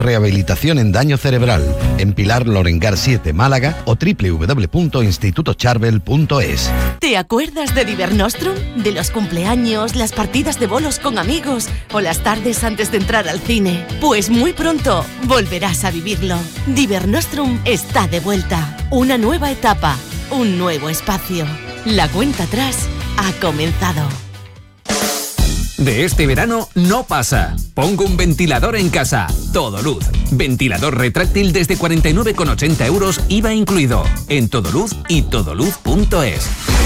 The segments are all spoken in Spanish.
Rehabilitación en daño cerebral, en Pilar Lorengar 7, Málaga, o www.institutocharbel.es. ¿Te acuerdas de Divernostrum? De los cumpleaños, las partidas de bolos con amigos o las tardes antes de entrar al cine. Pues muy pronto volverás a vivirlo. Divernostrum está de vuelta. Una nueva etapa, un nuevo espacio. La cuenta atrás ha comenzado. De este verano no pasa. Pongo un ventilador en casa. Todoluz. Ventilador retráctil desde 49,80 euros, IVA incluido. En Todoluz y todoluz.es.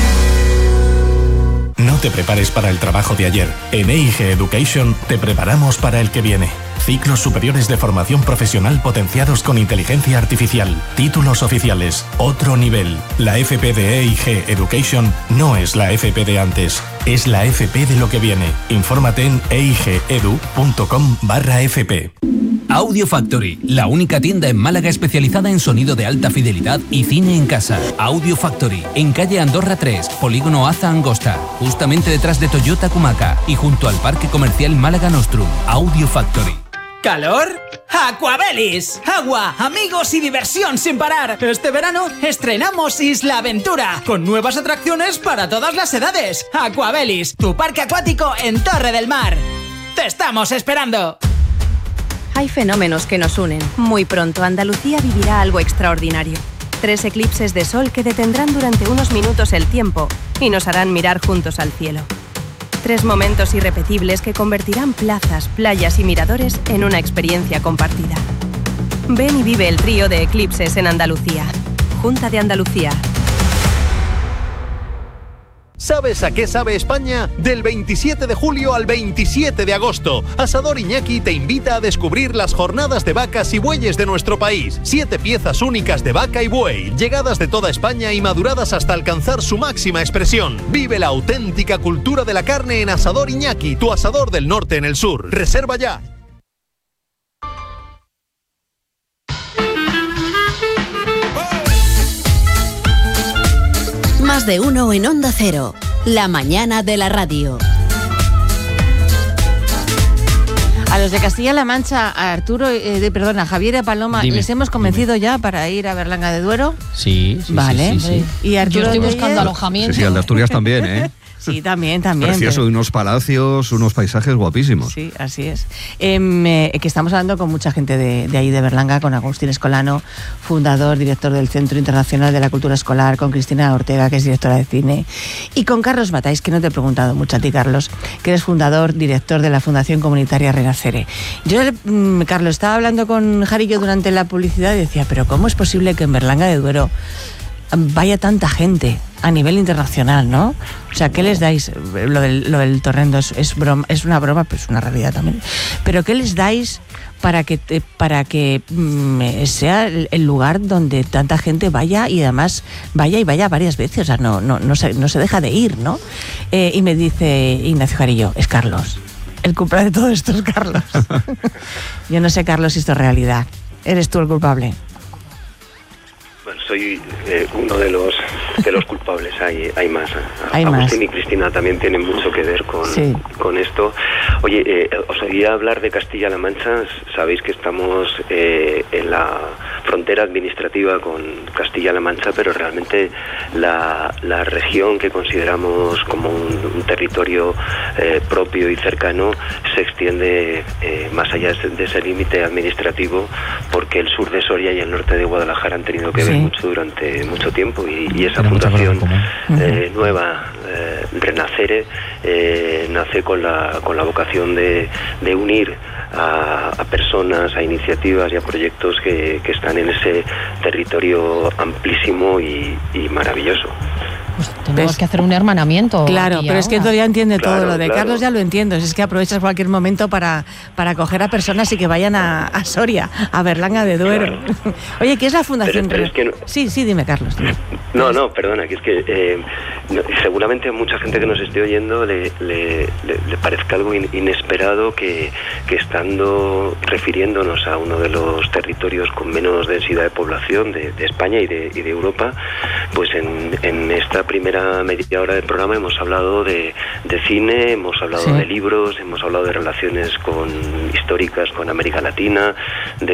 No te prepares para el trabajo de ayer. En EIG Education te preparamos para el que viene. Ciclos superiores de formación profesional potenciados con inteligencia artificial. Títulos oficiales. Otro nivel. La FP de EIG Education no es la FP de antes. Es la FP de lo que viene. Infórmate en eigedu.com/FP. Audio Factory, la única tienda en Málaga especializada en sonido de alta fidelidad y cine en casa. Audio Factory, en calle Andorra 3, polígono Aza Angosta, justamente detrás de Toyota Kumaca y junto al Parque Comercial Málaga Nostrum. Audio Factory. ¿Calor? ¡Aquabelis! Agua, amigos y diversión sin parar. Este verano estrenamos Isla Aventura, con nuevas atracciones para todas las edades. Aquabelis, tu parque acuático en Torre del Mar. ¡Te estamos esperando! Hay fenómenos que nos unen. Muy pronto Andalucía vivirá algo extraordinario. 3 eclipses de sol que detendrán durante unos minutos el tiempo y nos harán mirar juntos al cielo. 3 momentos irrepetibles que convertirán plazas, playas y miradores en una experiencia compartida. Ven y vive el trío de eclipses en Andalucía. Junta de Andalucía. ¿Sabes a qué sabe España? Del 27 de julio al 27 de agosto, Asador Iñaki te invita a descubrir las jornadas de vacas y bueyes de nuestro país. 7 piezas únicas de vaca y buey, llegadas de toda España y maduradas hasta alcanzar su máxima expresión. Vive la auténtica cultura de la carne en Asador Iñaki, tu asador del norte en el sur. Reserva ya. Más de uno en Onda Cero. La mañana de la radio. A los de Castilla-La Mancha, a Javier y a Paloma, ¿les hemos convencido ya para ir a Berlanga de Duero? Sí. Vale. Sí. Y Arturo, yo estoy buscando alojamiento. Sí, al de Asturias también, ¿eh? Sí, también. Precioso, pero... unos palacios, unos paisajes guapísimos. Sí, así es. Que estamos hablando con mucha gente de ahí de Berlanga, con Agustín Escolano, fundador, director del Centro Internacional de la Cultura Escolar, con Cristina Ortega, que es directora de cine, y con Carlos Batáis, que no te he preguntado mucho a ti, Carlos, que eres fundador, director de la Fundación Comunitaria Renacere. Yo, Carlos, estaba hablando con Jarillo durante la publicidad y decía, pero ¿cómo es posible que en Berlanga de Duero vaya tanta gente a nivel internacional, ¿no? O sea, ¿qué les dais? Lo del Torrendo es una broma, pero es una realidad también. Pero ¿qué les dais para que sea el lugar donde tanta gente vaya y además vaya varias veces? O sea, no se deja de ir, ¿no? Y me dice Ignacio Jarillo, es Carlos. El culpable de todo esto es Carlos. Yo no sé, Carlos, si esto es realidad. ¿Eres tú el culpable? Bueno, soy uno de los culpables, hay más. Agustín y Cristina también tienen mucho que ver con esto. Oye, os oía hablar de Castilla-La Mancha. Sabéis que estamos en la frontera administrativa con Castilla-La Mancha, pero realmente la región que consideramos como un territorio propio y cercano se extiende más allá de ese límite administrativo, porque el sur de Soria y el norte de Guadalajara han tenido que ver mucho durante mucho tiempo, y esa fundación nueva, Renacere, nace con la vocación de unir a personas, a iniciativas y a proyectos que están en ese territorio amplísimo y maravilloso. Pues tenemos que hacer un hermanamiento. Claro, pero es que todavía entiende todo lo de Carlos, ya lo entiendo. Es que aprovechas cualquier momento para acoger a personas y que vayan a Soria, a Berlanga de Duero. Claro. Oye, ¿qué es la Fundación? Pero es que no... Sí, dime, Carlos. Dime. No, perdona, que es que seguramente a mucha gente que nos esté oyendo le parezca algo inesperado que estando refiriéndonos a uno de los territorios con menos densidad de población de España y de Europa, pues en esta primera media hora del programa hemos hablado de cine, hemos hablado de libros, hemos hablado de relaciones históricas con América Latina,